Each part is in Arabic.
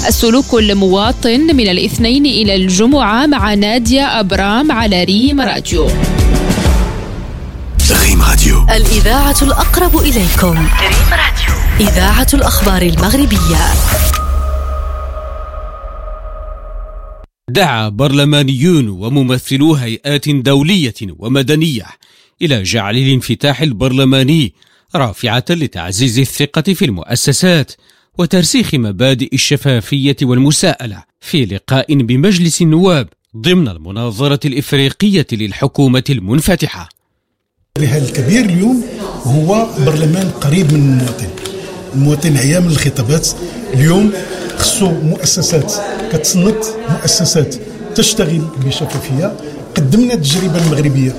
السلوك المواطن من الاثنين إلى الجمعة مع نادية أبرام على ريم راديو. ريم راديو، الإذاعة الأقرب إليكم. ريم راديو، إذاعة الأخبار المغربية. دعا برلمانيون وممثلو هيئات دولية ومدنية إلى جعل الانفتاح البرلماني رافعة لتعزيز الثقة في المؤسسات وترسيخ مبادئ الشفافية والمساءلة في لقاء بمجلس النواب ضمن المناظرة الإفريقية للحكومة المنفتحة. الرهان الكبير اليوم هو برلمان قريب من المواطن عيا من الخطابات. اليوم خصو مؤسسات كتصنت، مؤسسات تشتغل بشفافية. قدمنا التجربة المغربية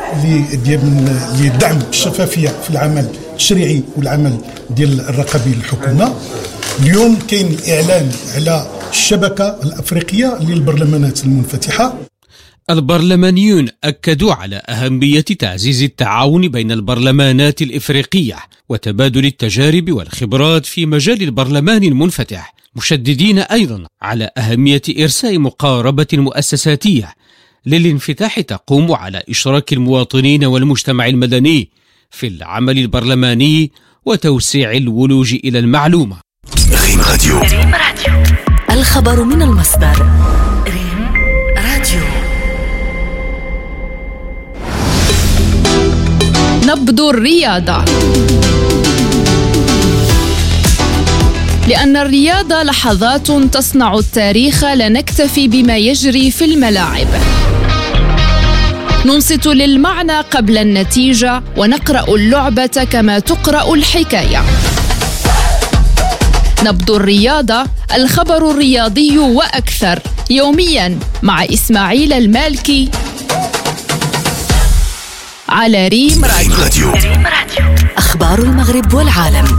لدعم الشفافية في العمل التشريعي والعمل ديال الرقابي للحكومة. اليوم كاين الإعلان على الشبكة الأفريقية للبرلمانات المنفتحة. البرلمانيون أكدوا على أهمية تعزيز التعاون بين البرلمانات الإفريقية وتبادل التجارب والخبرات في مجال البرلمان المنفتح، مشددين أيضا على أهمية إرساء مقاربة مؤسساتية للانفتاح تقوم على إشراك المواطنين والمجتمع المدني في العمل البرلماني وتوسيع الولوج إلى المعلومة. ريم راديو، الخبر من المصدر. ريم راديو. نبض الرياضة. لأن الرياضة لحظات تصنع التاريخ، لا نكتفي بما يجري في الملاعب. ننصت للمعنى قبل النتيجة ونقرأ اللعبة كما تقرأ الحكاية. نبض الرياضة، الخبر الرياضي وأكثر، يوميا مع إسماعيل المالكي على ريم راديو. أخبار المغرب والعالم.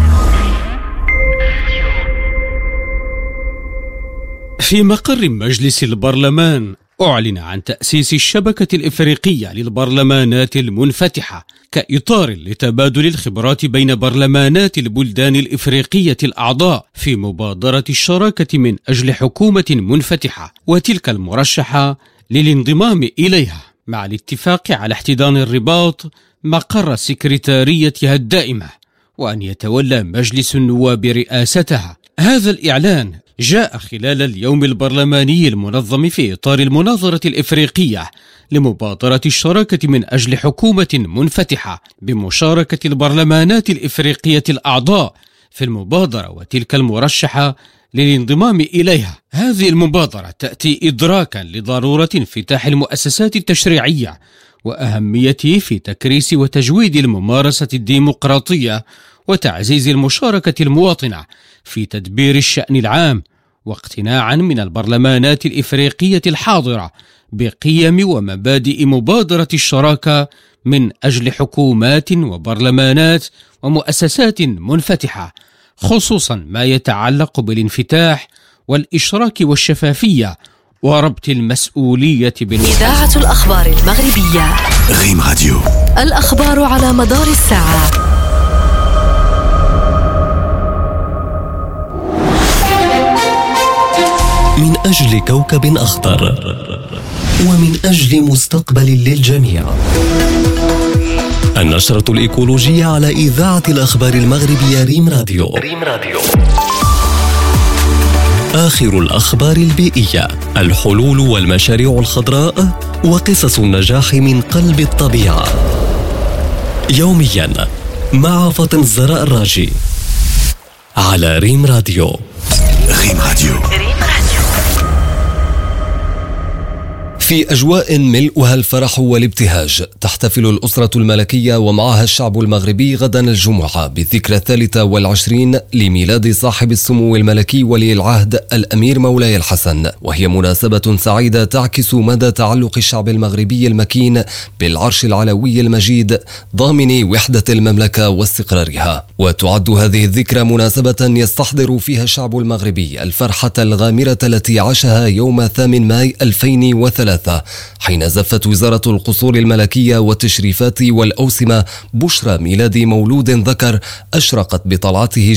في مقر مجلس البرلمان أعلن عن تأسيس الشبكة الإفريقية للبرلمانات المنفتحة كإطار لتبادل الخبرات بين برلمانات البلدان الإفريقية الأعضاء في مبادرة الشراكة من أجل حكومة منفتحة، وتلك المرشحة للانضمام إليها، مع الاتفاق على احتضان الرباط مقر سكرتاريتها الدائمة وأن يتولى مجلس النواب رئاستها. هذا الإعلان جاء خلال اليوم البرلماني المنظم في إطار المناظرة الإفريقية لمبادرة الشراكة من أجل حكومة منفتحة بمشاركة البرلمانات الإفريقية الأعضاء في المبادرة وتلك المرشحة للانضمام إليها. هذه المبادرة تأتي إدراكا لضرورة انفتاح المؤسسات التشريعية وأهميته في تكريس وتجويد الممارسة الديمقراطية وتعزيز المشاركة المواطنة في تدبير الشأن العام، واقتناعا من البرلمانات الإفريقية الحاضرة بقيم ومبادئ مبادرة الشراكة من أجل حكومات وبرلمانات ومؤسسات منفتحة، خصوصا ما يتعلق بالانفتاح والإشراك والشفافية وربط المسؤولية إذاعة الأخبار المغربية. ريم راديو، الأخبار على مدار الساعة. من أجل كوكب أخضر ومن أجل مستقبل للجميع. النشرة الإيكولوجية على إذاعة الأخبار المغربية ريم راديو. آخر الأخبار البيئية، الحلول والمشاريع الخضراء وقصص النجاح من قلب الطبيعة. يوميا مع فاطمة الزهراء الراجي على ريم راديو. ريم راديو. في أجواء ملؤها الفرح والابتهاج تحتفل الأسرة الملكية ومعها الشعب المغربي غدا الجمعة بالذكرى 23 لميلاد صاحب السمو الملكي ولي العهد الأمير مولاي الحسن، وهي مناسبة سعيدة تعكس مدى تعلق الشعب المغربي المكين بالعرش العلوي المجيد ضامن وحدة المملكة واستقرارها. وتعد هذه الذكرى مناسبة يستحضر فيها الشعب المغربي الفرحة الغامرة التي عاشها يوم 8 ماي 2003 حين زفت وزارة القصور الملكية والتشريفات والأوسمة بشرى ميلاد مولود ذكر أشرقت بطلعته